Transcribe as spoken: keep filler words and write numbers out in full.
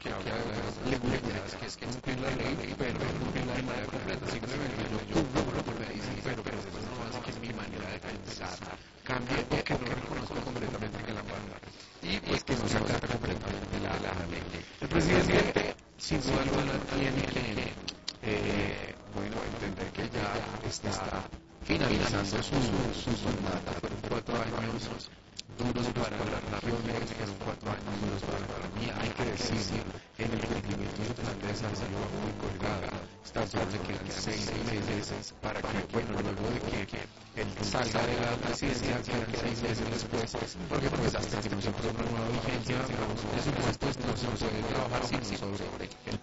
que habla de las legalidades, que es cumplir la ley, pero no cumplirla de manera completa. Simplemente yo cumplo lo que me dicen, pero pues eso no hace que mi manera de pensar cambie o que no reconozca completamente que la manda. Y pues que no se acata completamente la, la ley. El presidente, sin duda alguna, tiene que, eh, bueno, entender que ya está finalizando su, su mandato. Fueron cuatro años duros para las regiones, fueron cuatro años duros para la economía, hay que decir, en el cumplimiento de su plan de desarrollo muy colgada, está solo le quedan seis meses para que, bueno, luego de que él salga de la presidencia, quedan seis meses después, porque pues hasta que no se apruebe una nueva vigencia, los presupuestos no se puede trabajar sino sobre el